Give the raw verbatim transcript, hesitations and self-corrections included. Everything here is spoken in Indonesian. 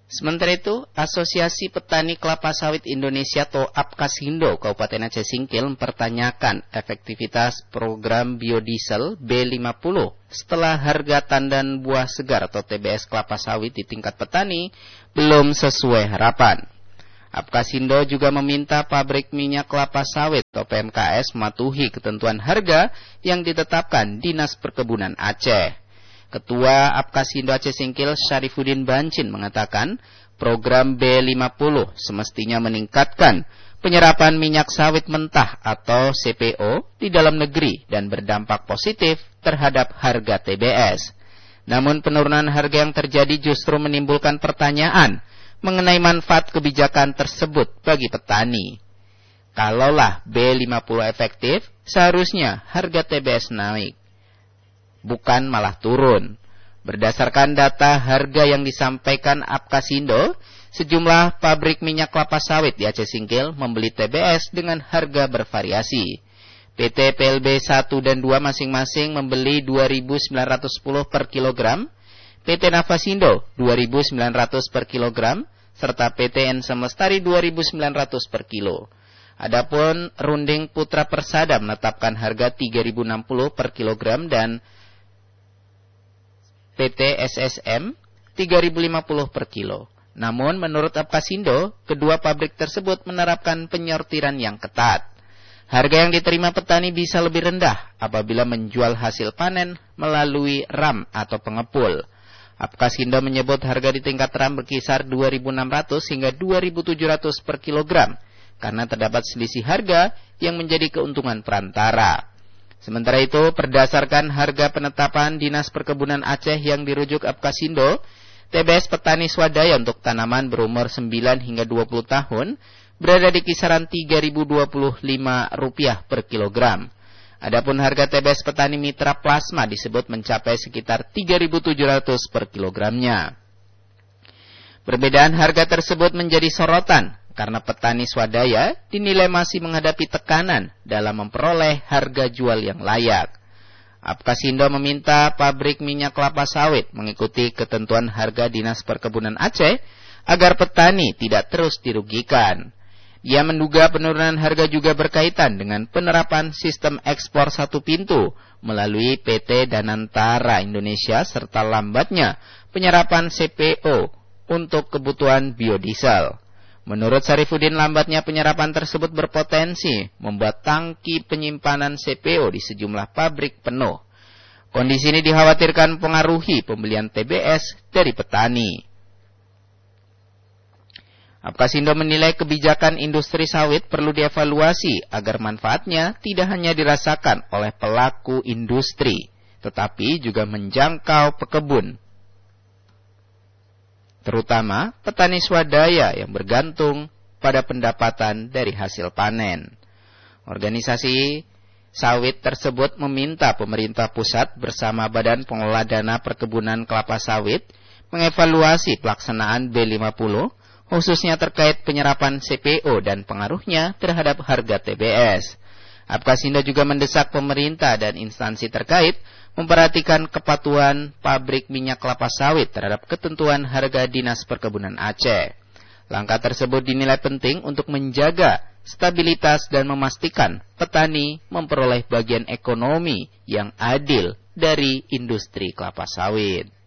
Sementara itu, Asosiasi Petani Kelapa Sawit Indonesia atau Apkasindo Kabupaten Aceh Singkil mempertanyakan efektivitas program biodiesel B lima puluh setelah harga tandan buah segar atau T B S kelapa sawit di tingkat petani belum sesuai harapan. Apkasindo juga meminta pabrik minyak kelapa sawit atau P M K S mematuhi ketentuan harga yang ditetapkan Dinas Perkebunan Aceh. Ketua Apkasindo Aceh Singkil Syarifuddin Bancin mengatakan program B lima puluh semestinya meningkatkan penyerapan minyak sawit mentah atau C P O di dalam negeri dan berdampak positif terhadap harga T B S. Namun penurunan harga yang terjadi justru menimbulkan pertanyaan mengenai manfaat kebijakan tersebut bagi petani. Kalaulah B lima puluh efektif, seharusnya harga T B S naik, bukan malah turun. Berdasarkan data harga yang disampaikan Apkasindo, sejumlah pabrik minyak kelapa sawit di Aceh Singkil membeli T B S dengan harga bervariasi. P T P L B satu dan dua masing-masing membeli dua ribu sembilan ratus sepuluh per kilogram, P T Nafasindo dua ribu sembilan ratus per kilogram, serta P T N Semestari dua ribu sembilan ratus per kilo. Adapun Runding Putra Persada menetapkan harga tiga ribu enam puluh per kilogram dan P T S S M tiga ribu lima puluh per kilo. Namun menurut Apkasindo, kedua pabrik tersebut menerapkan penyortiran yang ketat. Harga yang diterima petani bisa lebih rendah apabila menjual hasil panen melalui ram atau pengepul. Apkasindo menyebut harga di tingkat ram berkisar dua ribu enam ratus hingga dua ribu tujuh ratus per kilogram karena terdapat selisih harga yang menjadi keuntungan perantara. Sementara itu, berdasarkan harga penetapan Dinas Perkebunan Aceh yang dirujuk Apkasindo, T B S petani swadaya untuk tanaman berumur sembilan hingga dua puluh tahun berada di kisaran tiga ribu dua puluh lima rupiah per kilogram. Adapun harga T B S petani mitra plasma disebut mencapai sekitar tiga ribu tujuh ratus per kilogramnya. Perbedaan harga tersebut menjadi sorotan karena petani swadaya dinilai masih menghadapi tekanan dalam memperoleh harga jual yang layak. Apkasindo meminta pabrik minyak kelapa sawit mengikuti ketentuan harga Dinas Perkebunan Aceh agar petani tidak terus dirugikan. Ia menduga penurunan harga juga berkaitan dengan penerapan sistem ekspor satu pintu melalui P T Danantara Indonesia serta lambatnya penyerapan C P O untuk kebutuhan biodiesel. Menurut Syarifuddin, lambatnya penyerapan tersebut berpotensi membuat tangki penyimpanan C P O di sejumlah pabrik penuh. Kondisi ini dikhawatirkan mempengaruhi pembelian T B S dari petani. Apkasindo menilai kebijakan industri sawit perlu dievaluasi agar manfaatnya tidak hanya dirasakan oleh pelaku industri, tetapi juga menjangkau pekebun, terutama petani swadaya yang bergantung pada pendapatan dari hasil panen. Organisasi sawit tersebut meminta pemerintah pusat bersama Badan Pengelola Dana Perkebunan Kelapa Sawit mengevaluasi pelaksanaan B lima puluh, khususnya terkait penyerapan C P O dan pengaruhnya terhadap harga T B S. Apkasindo juga mendesak pemerintah dan instansi terkait memperhatikan kepatuhan pabrik minyak kelapa sawit terhadap ketentuan harga Dinas Perkebunan Aceh. Langkah tersebut dinilai penting untuk menjaga stabilitas dan memastikan petani memperoleh bagian ekonomi yang adil dari industri kelapa sawit.